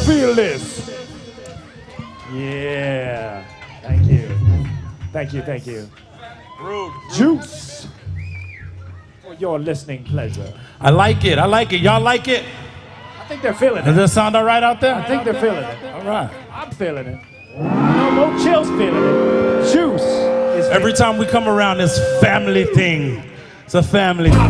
feel this? Yeah. Thank you. Thank you, thank you. Rude. Juice. For your listening pleasure. I like it. Y'all like it? I think they're feeling Does it. that sound all right out there? I think they're feeling it. All right. I'm feeling it. No more chills feeling it. Juice is Every time we come around this family thing, it's a family